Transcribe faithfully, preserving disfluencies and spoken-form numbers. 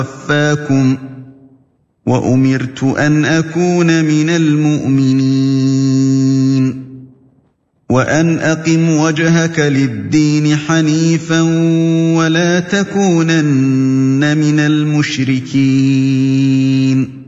وَتَوَفَّاكُمْ وَأُمِرْتُ أَنْ أَكُونَ مِنَ الْمُؤْمِنِينَ وَأَنْ أَقِمْ وَجْهَكَ لِلدِّينِ حَنِيفًا وَلَا تَكُونَنَّ مِنَ الْمُشْرِكِينَ